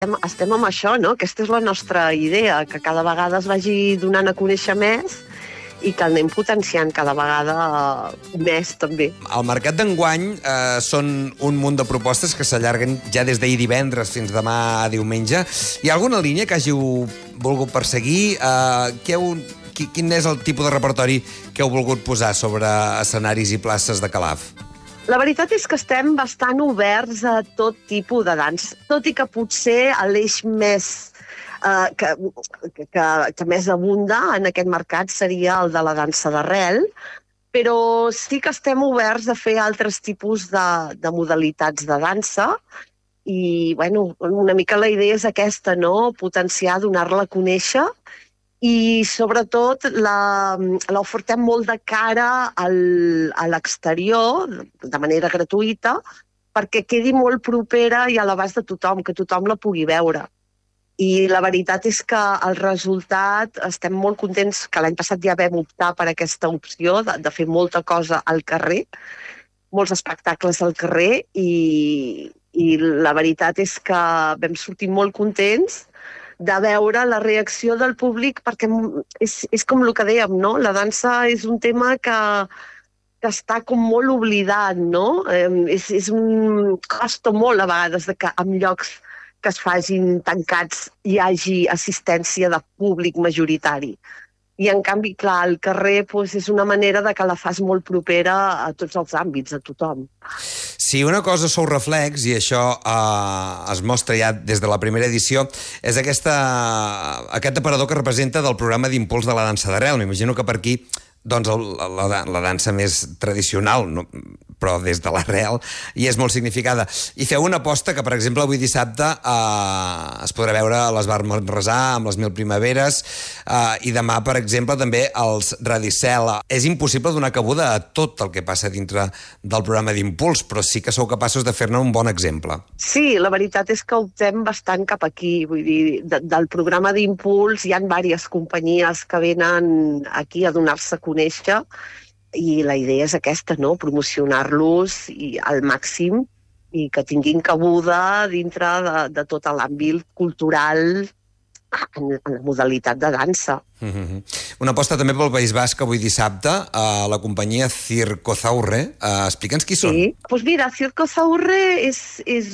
Estem amb això, no? Aquesta és la nostra idea, que cada vegada es vagi donant a conèixer més i que el anem potenciant cada vegada més, també. Al mercat d'enguany són un munt de propostes que s'allarguen ja des d'ahir divendres fins demà diumenge. Hi ha alguna línia que hàgiu volgut perseguir? Quin és el tipus de repertori que heu volgut posar sobre escenaris i places de Calaf? La veritat és que estem bastant oberts a tot tipus de dansa, tot i que potser l'eix més que més abunda en aquest mercat seria el de la dansa d'arrel, però sí que estem oberts a fer altres tipus de modalitats de dansa i, bueno, una mica la idea és aquesta, no? Potenciar, donar-la a conèixer i, sobretot, l'ofertem molt de cara a l'exterior, de manera gratuïta, perquè quedi molt propera i a l'abast de tothom, que tothom la pugui veure. I la veritat és que el resultat, estem molt contents que l'any passat ja vam optar per aquesta opció de fer molta cosa al carrer, molts espectacles al carrer, i la veritat és que vam sortir molt contents de veure la reacció del públic, perquè és com el que dèiem, no? La dansa és un tema que està com molt oblidat, no? Costa molt a vegades que en llocs que es facin tancats hi hagi assistència de públic majoritari. I, en canvi, clar, al carrer és una manera de que la fas molt propera a tots els àmbits, a tothom. Si una cosa sou reflex, i això es mostra ja des de la primera edició, és aquest aparador que representa del programa d'impuls de la dansa d'arrel. M'imagino que per aquí doncs la dansa més tradicional, no? Però des de l'arrel, i és molt significada. I feu una aposta que, per exemple, avui dissabte es podrà veure a l'Esbar Manresà, amb les 1000 Primaveres, i demà, per exemple, també als Radicel·la. És impossible donar cabuda a tot el que passa dintre del programa d'impuls, però sí que sou capaços de fer-ne un bon exemple. Sí, la veritat és que optem bastant cap aquí. Vull dir, del programa d'impuls hi ha diverses companyies que venen aquí a donar-se a conèixer, i la idea és aquesta, no? Promocionar-los al màxim i que tinguin cabuda dintre de tot l'àmbit cultural en la modalitat de dansa. Una aposta també pel País Basc avui dissabte, a la companyia Circo Zaurre. Explica'ns qui són. Sí, doncs mira, Circo Zaurre és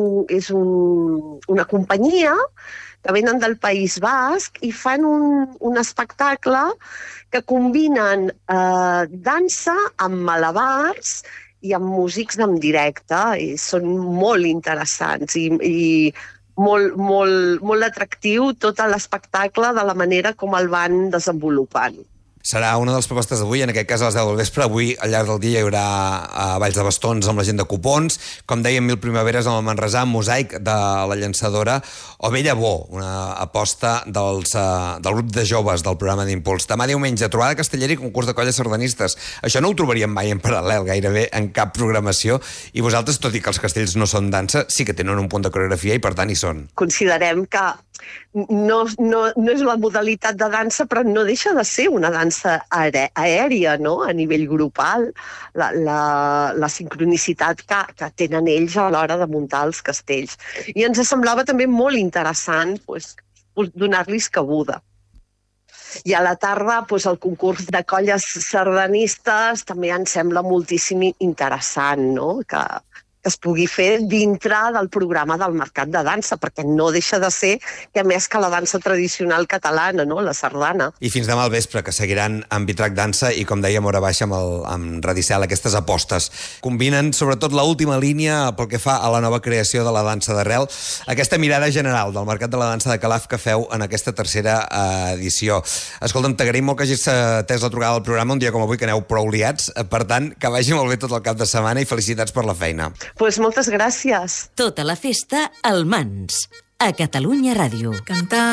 una companyia que venen del País Basc i fan un espectacle que combinen dansa amb malabars i amb músics en directe. I són molt interessants i molt atractiu tot l'espectacle de la manera com el van desenvolupant. Serà una de les propostes d'avui, en aquest cas a les 10 del vespre. Avui, al llarg del dia, hi haurà balls de bastons amb la gent de cupons, com dèiem, 1000 Primaveres amb el Manresà, Mosaic de la Llançadora, o Bella Bo, una aposta del grup de joves del programa d'Impuls. Demà diumenge, trobada castellera i concurs de colles sardanistes. Això no ho trobaríem mai en paral·lel, gairebé en cap programació, i vosaltres, tot i que els castells no són dansa, sí que tenen un punt de coreografia i, per tant, hi són. Considerem que no és la modalitat de dansa, però no deixa de ser una dansa aèria, no? A nivell grupal, la sincronicitat que tenen ells a l'hora de muntar els castells. I ens semblava també molt interessant donar-los cabuda. I a la tarda, el concurs de colles sardanistes també ens sembla moltíssim interessant, no? Que es pugui fer dintre del programa del mercat de dansa, perquè no deixa de ser que més que la dansa tradicional catalana, no? La sardana. I fins demà al vespre, que seguiran amb Vitrac Dansa i, com dèiem, hora baixa amb Radicel, aquestes apostes. Combinen, sobretot, l'última línia pel que fa a la nova creació de la dansa d'arrel, aquesta mirada general del mercat de la dansa de Calaf que feu en aquesta tercera edició. Escolta'm, t'agraïm molt que hagis atès la trucada al programa un dia com avui, que aneu prou liats. Per tant, que vagi molt bé tot el cap de setmana i felicitats per la feina. Doncs moltes gràcies. Tota la festa al Mans, a Catalunya Ràdio. Cantar